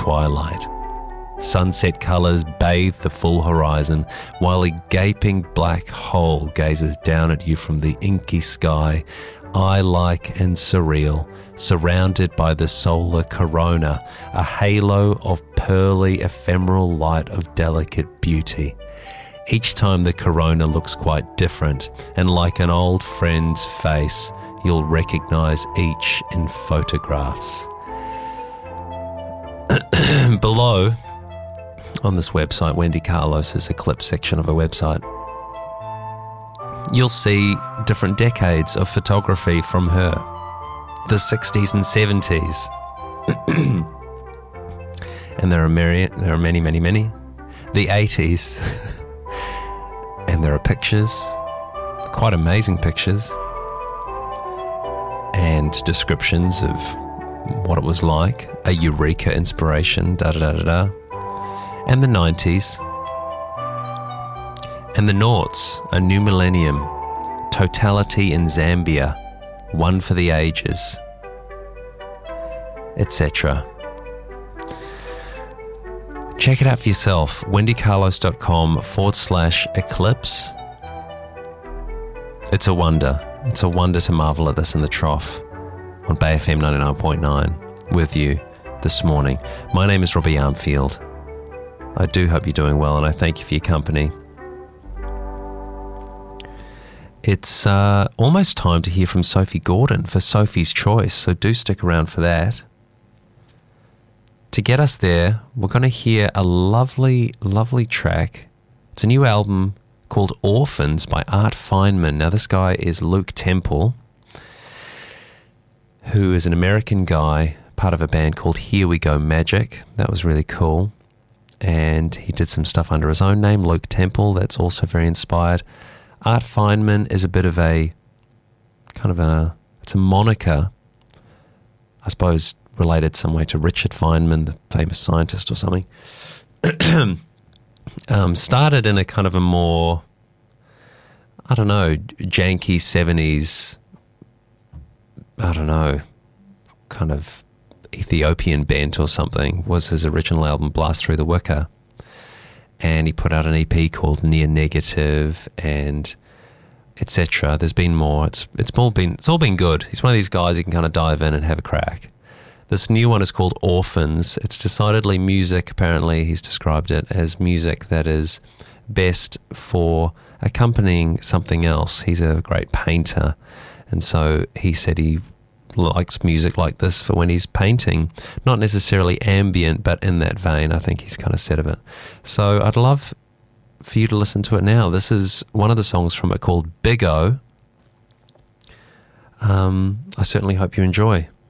twilight. Sunset colours bathe the full horizon, while a gaping black hole gazes down at you from the inky sky, eye-like and surreal, surrounded by the solar corona, a halo of pearly ephemeral light of delicate beauty. Each time the corona looks quite different, and like an old friend's face, you'll recognise each in photographs. Below, on this website, Wendy Carlos's Eclipse section of her website, you'll see different decades of photography from her. The 60s and 70s. And there are many. The 80s. And there are pictures, quite amazing pictures, and descriptions of what it was like, a eureka inspiration, da-da-da-da-da. And the 90s, and the noughts, a new millennium, totality in Zambia, one for the ages, etc. Check it out for yourself, wendycarlos.com/eclipse. It's a wonder. It's a wonder to marvel at this in the trough on Bay FM 99.9 with you this morning. My name is Robbie Armfield. I do hope you're doing well, and I thank you for your company. It's almost time to hear from Sophie Gordon for Sophie's Choice, so do stick around for that. To get us there, we're going to hear a lovely, lovely track. It's a new album called Orphans by Art Feynman. Now, this guy is Luke Temple, who is an American guy, part of a band called Here We Go Magic. That was really cool. And he did some stuff under his own name, Luke Temple. That's also very inspired. Art Feynman is a bit of a, it's a moniker, I suppose, related some way to Richard Feynman, the famous scientist or something. Started in a kind of a more, janky 70s, kind of Ethiopian bent or something, was his original album, Blast Through the Wicker. And he put out an EP called Near Negative and etc. There's been more. It's all been good. He's one of these guys you can kind of dive in and have a crack. This new one is called Orphans. It's decidedly music, apparently. He's described it as music that is best for accompanying something else. He's a great painter, and so he said he likes music like this for when he's painting. Not necessarily ambient, but in that vein, I think he's kind of said of it. So I'd love for you to listen to it now. This is one of the songs from it called Big O. I certainly hope you enjoy.